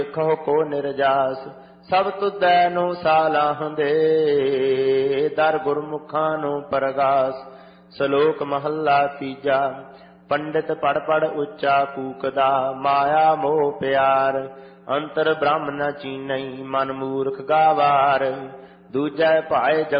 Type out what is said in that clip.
ਕਹੋ ਕੋ ਨਿਰਜਾਸ, ਸਭ ਤੁਧੈ ਨੂੰ ਸਾਲਾਹੁੰਦੇ, ਦਰ ਗੁਰਮੁਖਾਂ ਨੂੰ ਪਰਗਾਸ। ਸ਼ਲੋਕ ਮਹੱਲਾ ਤੀਜਾ। ਪੰਡਿਤ ਪੜ ਪੜ ਉੱਚਾ ਕੂਕਦਾ, ਮਾਇਆ ਮੋਹ ਪਿਆਰ। ਅੰਤਰ ਬ੍ਰਹਮ ਨ ਚੀਨਈ, ਮਨ ਮੂਰਖ ਗਾਵਾਰ। ਦੂਜੈ ਭਾਏ